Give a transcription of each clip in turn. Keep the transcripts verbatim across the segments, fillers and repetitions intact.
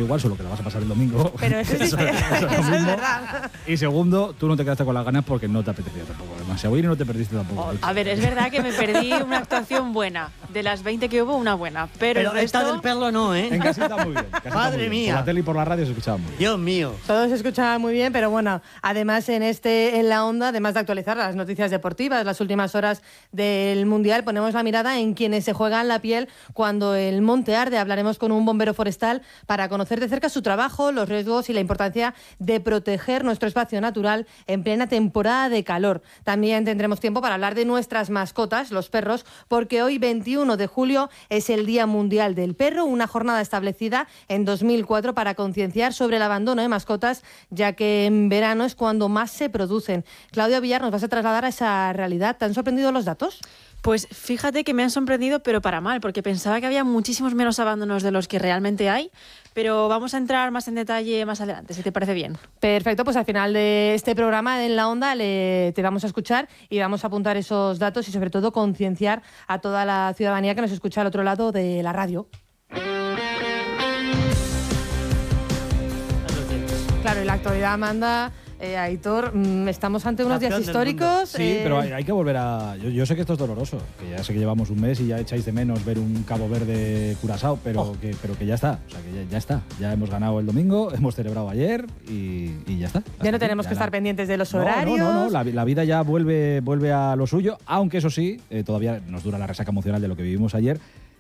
igual, solo que la vas a pasar el domingo. Pero eso, sí, eso, eso, eso es, es verdad. Y segundo, tú no te quedaste con las ganas porque no te apetecía tampoco demasiado ir y no te perdiste tampoco. Oh, a ver, es verdad que me perdí una actuación buena. De las veinte que hubo, una buena. Pero, pero el resto... esta del perro no, ¿eh? En casita muy bien. Casita Madre muy bien. mía. Por la tele y por la radio se escuchaba muy bien. Dios mío. Todo se escuchaba muy bien, pero bueno, además en este en la onda, además de actualizar las noticias deportivas, las últimas horas del Mundial, ponemos la mirada en quienes se juegan la piel cuando el monte arde. Hablaremos con un bombero forestal para conocer de cerca su trabajo, los riesgos y la importancia de proteger nuestro espacio natural en plena temporada de calor. También tendremos tiempo para hablar de nuestras mascotas, los perros, porque hoy, veintiuno de julio, es el Día Mundial del Perro, una jornada establecida en dos mil cuatro para concienciar sobre el abandono de mascotas, ya que en verano es cuando más se producen. Claudia Villar, ¿nos vas a trasladar a esa realidad? ¿Te han sorprendido los datos? Pues fíjate que me han sorprendido, pero para mal, porque pensaba que había muchísimos menos abandonos de los que realmente hay, pero vamos a entrar más en detalle más adelante, si te parece bien. Perfecto, pues al final de este programa en La Onda le, te vamos a escuchar y vamos a apuntar esos datos y sobre todo concienciar a toda la ciudadanía que nos escucha al otro lado de la radio. Claro, y la actualidad manda... Eh, Aitor, mm, estamos ante unos días históricos. Sí, eh... pero hay, hay que volver a... Yo, yo sé que esto es doloroso, que ya sé que llevamos un mes y ya echáis de menos ver un Cabo Verde Curazao, pero, oh. que, pero que ya está, o sea, que ya, ya está. Ya hemos ganado el domingo, hemos celebrado ayer y, y ya está. Ya no tenemos ya que la... estar pendientes de los horarios. No, no, no, no. La, la vida ya vuelve, vuelve a lo suyo, aunque eso sí, eh, todavía nos dura la resaca emocional de lo que vivimos ayer,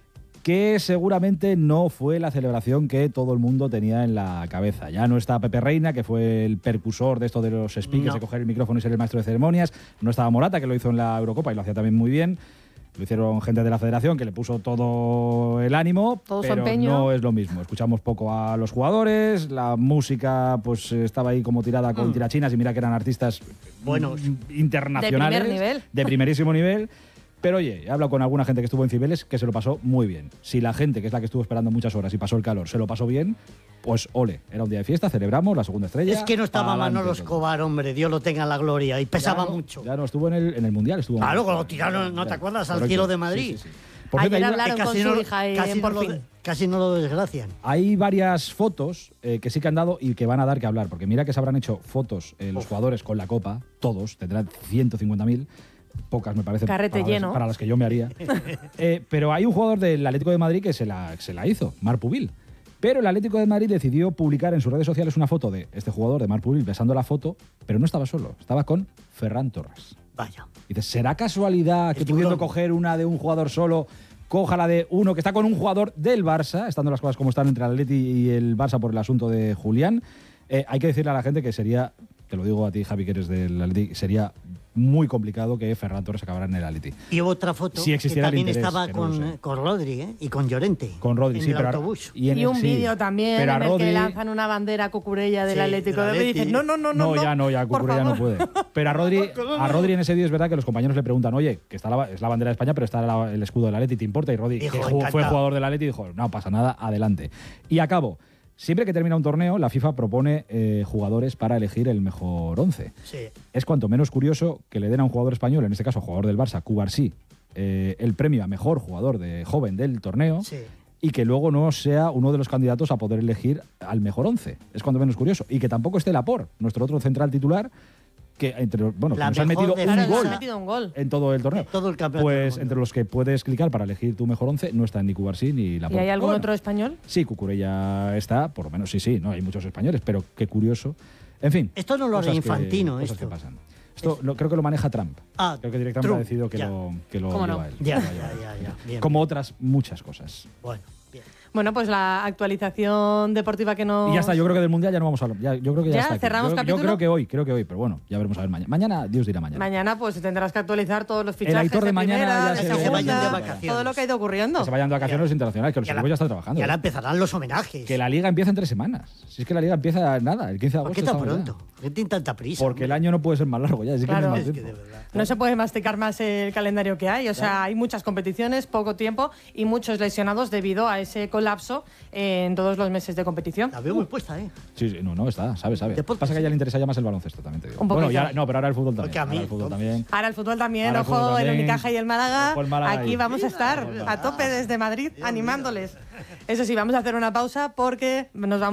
que seguramente no fue la celebración que todo el mundo tenía en la cabeza. Ya no está Pepe Reina, que fue el percusor de esto de los speakers, no. de coger el micrófono y ser el maestro de ceremonias. No estaba Morata, que lo hizo en la Eurocopa y lo hacía también muy bien. Lo hicieron gente de la federación que le puso todo el ánimo, todo pero su empeño. No es lo mismo. Escuchamos poco a los jugadores, la música pues estaba ahí como tirada con mm. tirachinas y mira que eran artistas buenos, internacionales, de primer nivel. de primerísimo nivel. Pero oye, he hablado con alguna gente que estuvo en Cibeles que se lo pasó muy bien. Si la gente, que es la que estuvo esperando muchas horas y pasó el calor, se lo pasó bien, pues ole, era un día de fiesta, celebramos la segunda estrella. Es que no estaba Manolo Escobar, hombre, Dios lo tenga en la gloria, y pesaba ya no, mucho. Ya no, estuvo en el, en el Mundial. Estuvo claro, cuando lo tiraron, ¿no te ya, acuerdas? Al correcto. cielo de Madrid. Sí, sí, sí. Por Ayer cierto, hablaron con su no, hija y casi, por no fin. lo, casi no lo desgracian. Hay varias fotos eh, que sí que han dado y que van a dar que hablar, porque mira que se habrán hecho fotos eh, los Uf. jugadores con la Copa, todos, tendrán ciento cincuenta mil. Pocas me parecen Carrete para, lleno. Las, para las que yo me haría. eh, pero hay un jugador del Atlético de Madrid que se la, se la hizo, Marc Pubil. Pero el Atlético de Madrid decidió publicar en sus redes sociales una foto de este jugador, de Marc Pubil, besando la foto, pero no estaba solo, estaba con Ferran Torres. Vaya. Y dices, ¿será casualidad el que tiburón, pudiendo coger una de un jugador solo, coja la de uno que está con un jugador del Barça, estando las cosas como están entre el Atleti y el Barça por el asunto de Julián? Eh, hay que decirle a la gente que sería, te lo digo a ti, Javi, que eres del Atleti, sería muy complicado que Ferran Torres acabara en el Atleti. Y otra foto si que también interés, estaba que con, no con Rodri ¿eh? y con Llorente. Con Rodri, en sí, el pero autobús. Y, en y un sí, vídeo también en el Rodri, que lanzan una bandera cucurella del sí, Atlético de Madrid y dicen, no, no, no, no. No, ya no, ya Cucurella no puede. Pero a Rodri, a Rodri en ese vídeo es verdad que los compañeros le preguntan, oye, que está la, es la bandera de España, pero está la, el escudo del Atleti, ¿te importa? Y Rodri, Hijo, que jugó, fue jugador del Atleti, dijo, no pasa nada, adelante. Y acabo. Siempre que termina un torneo, la FIFA propone eh, jugadores para elegir el mejor once. Sí. Es cuanto menos curioso que le den a un jugador español, en este caso jugador del Barça, Cubarsí, eh, el premio a mejor jugador de joven del torneo, sí. y que luego no sea uno de los candidatos a poder elegir al mejor once. Es cuanto menos curioso. Y que tampoco esté Laporte, nuestro otro central titular, que entre bueno, nos han metido, un gol metido un gol en todo el torneo. Todo el campeonato. Pues entre los que puedes clicar para elegir tu mejor once no están ni Cubarsí ni Laporte. ¿Y hay algún bueno, otro español? Sí, Cucurella está, por lo menos sí, sí, no hay muchos españoles, pero qué curioso. En fin. Esto no lo hará Infantino, que, esto. Cosas que pasan. Esto lo, creo que lo maneja Trump. Ah, creo que directamente Trump, ha decidido que ya. lo, que lo ¿Cómo lleva no? él. Ya, ya, ya, ya. Bien. Como otras muchas cosas. Bueno, bien. Bueno, pues la actualización deportiva que nos... Y ya está, yo creo que del Mundial ya no vamos a hablar. Ya, yo creo que ya, ¿Ya? está. ¿Cerramos yo, capítulo? Yo creo que hoy, creo que hoy, pero bueno, ya veremos a ver mañana. Mañana, Dios dirá mañana. Mañana pues tendrás que actualizar todos los fichajes el Aitor de, de mañana primera, ya de se, segunda, se vayan de vacaciones. todo lo que ha ido ocurriendo. Que se vayan de vacaciones los internacionales, que los equipos ya están trabajando. Y ahora empezarán los homenajes. Que la Liga empieza en tres semanas. Si es que la Liga empieza nada, el quince de ¿Por agosto. qué tan estamos pronto? ¿Por qué tiene tanta prisa? Porque hombre? el año no puede ser más largo ya. Es que Claro. no, hay Es más que de tiempo. verdad. No se puede masticar más el calendario que hay. O sea, Claro. hay muchas competiciones, poco tiempo y muchos lesionados debido a ese colapso en todos los meses de competición. La veo muy puesta, ¿eh? Sí, sí, no, no, está, sabe, sabe. Deportes, Pasa que a ella sí. le interesa ya más el baloncesto, también te digo. Un bueno, poquito. ya, no, pero ahora el fútbol también. Porque a mí, ahora el fútbol entonces. también. Ahora el fútbol también, Ahora el ojo, fútbol el también. Unicaja y el Málaga. Ojo el Málaga Aquí ahí. vamos a estar a tope desde Madrid animándoles. Eso sí, vamos a hacer una pausa porque nos vamos